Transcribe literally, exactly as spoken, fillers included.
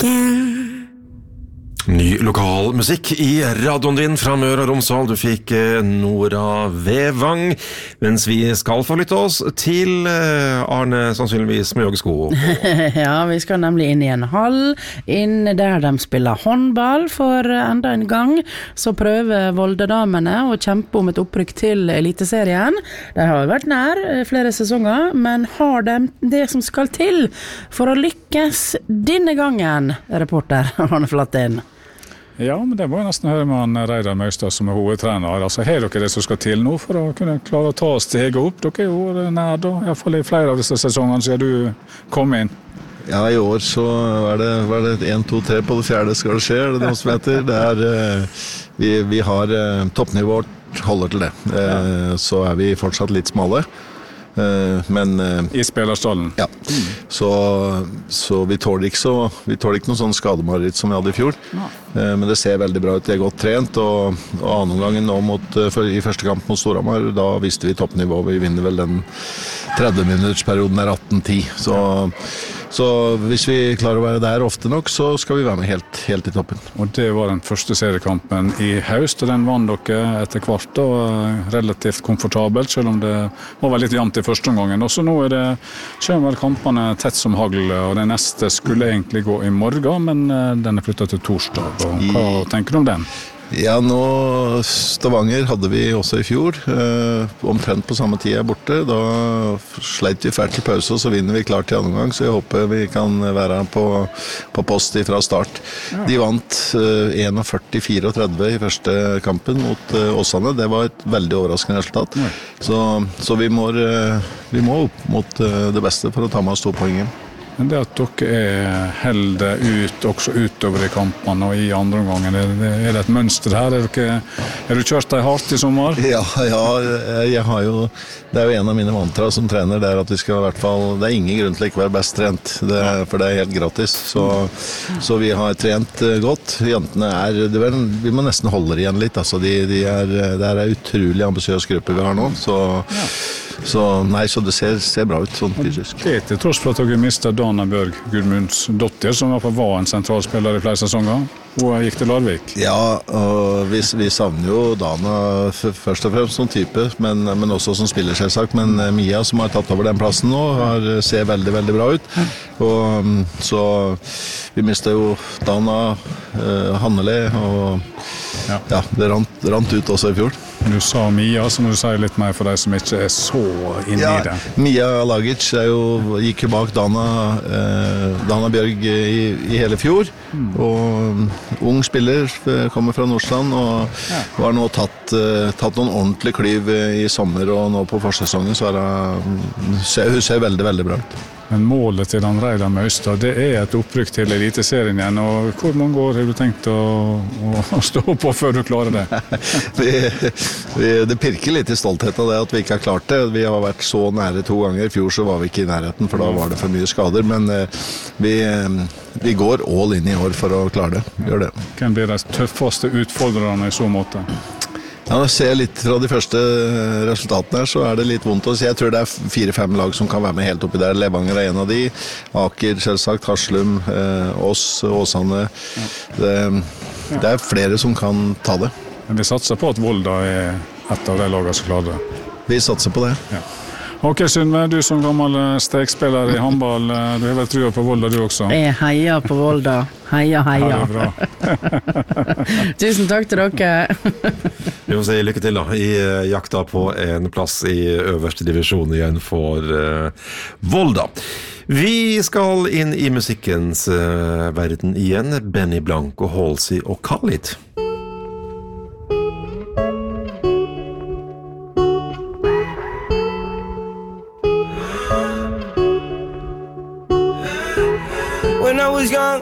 musikken. Ny lokal musikk i radioen din fra Møre og Romsdal. Du fikk Nora Vevang, mens vi skal forlytte oss til Arne, sannsynligvis med joggesko. Ja, vi skal nemlig inn i en hall, inn der de spiller håndball for enda en gang. Så prøver Volda-damene å kjempe om et opprykk til Eliteserien. De har vært nær flere sesonger, men har de det som skal til for å lykkes denne gangen, reporter Arne Flatin? Ja, men det må jeg nesten høre med han Reidar Maustad som er hovedtrener. Altså, har dere det som skal til nå for å kunne klare å ta steget opp? Dere er jo nær da, i hvert fall i flere av disse sesongene siden du kom inn. Ja, i år så er det, var det en, to, tre på det fjerde skal det skje, er det noe som heter. Det er, vi, vi har toppnivået holder til det. Ja. Så er vi fortsatt litt smale. Men i spillerstallen. Ja. Mm. Så, så vi tåler ikke så vi tåler ikke noen sånn skademaritt som vi hadde i fjor. Ja. Men det ser veldig bra ut. De er godt trent og, og annen gangen nå mot, i første kamp mot Storhamar, da visste vi toppnivå. Vi vinner vel den tretti minuttersperioden er atten ti. Så, så hvis vi klarer å være der ofte nok, så skal vi være med helt, helt i toppen. Og det var den første seriekampen i høst, og den vann dere etter hvert og relativt komfortabelt, selv om det var vel litt jevnt i første omgangen. Og så nå er det, kommer vel kampene tett som hagl, og det neste skulle egentlig gå i morgen, men den er flyttet til torsdag. Og hva tenker du om den? Ja, nå Stavanger hadde vi også i fjor, eh, omtrent på samme tid er borte. Da sleit vi fælt til pause, og så vinner vi klart til andre gang, så jeg håper vi kan være på, på post fra start. Ja. De vant eh, førti til trettien i første kampen mot eh, Åsane. Det var et veldig overraskende resultat. Ja. Så, så vi, må, eh, vi må opp mot eh, det beste for å ta med oss to poeng. Men det at dere er heldet ut, også utover i kampene og i andre omgangen, er det, er det et mønster her? Er, dere, er du kjørt deg hardt i sommer? Ja, ja jeg har jo, det er jo en av mine mantra som trener, det er at vi skal i hvert fall, det er ingen grunn til å ikke være best trent, det er, for det er helt gratis. Så, så vi har trent godt. Jentene er, det er vi må nesten holde igjen litt, altså de, de er, det er en utrolig ambisiøs gruppe vi har nå, så... Ja. Så nei, så det ser, ser bra ut sånn fysisk. Det er til tross for at dere mistet Dana Bjørg Gudmunds dotter, som i hvert fall var en sentralspiller i flere sesonger. Hun gikk til Larvik. Ja, og vi, vi savner jo Dana først og fremst som type, men, men også som spiller selvsagt. Men Mia, som har tatt over den plassen nå, har, ser veldig, veldig bra ut. Og, så vi mistet jo Dana, eh, Hannele, og ja, ja det rant, rant ut også i fjor. Du sa Mia, så må du si litt mer for deg som ikke er så inne ja, i det. Mia Lagic er jo, gikk jo bak Dana, eh, Dana Bjørg i, i hele fjor, mm. og ung spiller, kommer fra Nordstrand, og ja. har nå tatt, eh, tatt noen ordentlige klyv i sommer, og nå på forsesongen så er det, ser, hun ser veldig, veldig bra ut. Men målet til han Reidar Maustad, det er et opprykk til Eliteserien igjen, og hvor mange år har du tenkt å, å stå på før du klarer det? vi, vi, det pirker litt i stolthet av det at vi ikke har klart det. Vi har vært så nære to ganger. I fjor så var vi ikke i nærheten, for da var det for mye skader, men vi, vi går all inn i år for å klare det. Gjør det. Hvem blir de tøffeste utfordrerne i så måte? Ja, når jeg ser litt fra de første resultatene her, så er det litt vondt å si. Jeg tror det er fire-fem lag som kan være med helt oppi der. Levanger er en av de. Aker, selvsagt, Haslum, eh, Ås, Åsane. Ja. Det, det er flere som kan ta det. Men vi satser på at Volda er et av de lagene som klarer det. Vi satser på det. Ja. Ok, Synve, du som gammel stegspiller i håndball, du har vel trua på Volda du også? Jeg heier på Volda. Heia, heia. Ja, det er bra. Tusen takk til dere. Vi må si lykke til da, i jakta på en plass i øverste divisjon igjen for uh, Volda. Vi skal inn i musikkens uh, verden igjen. Benny Blanco, Halsey og Khalid. When I was young,